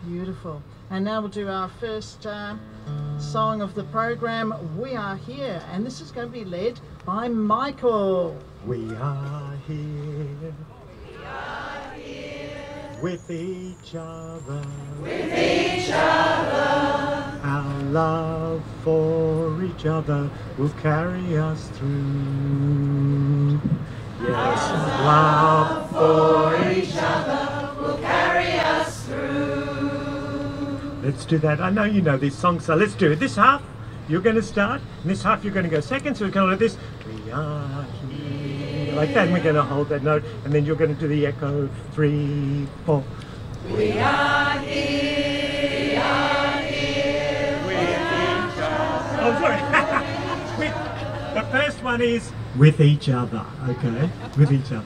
Beautiful. And now we'll do our first song of the program, We Are Here. And this is going to be led by Michael. We are here. We are here. With each other. With each other. Our love for each other will carry us through. Yes, love for each other will carry us through. Let's do that. I know you know these songs, so let's do it. This half, you're going to start. And this half, you're going to go second. So we're going to do this. We are here. Like that, and we're going to hold that note. And then you're going to do the echo. 3, 4. We are here. We are here. With each other. Oh, sorry. The first one is with each other, okay? With each other.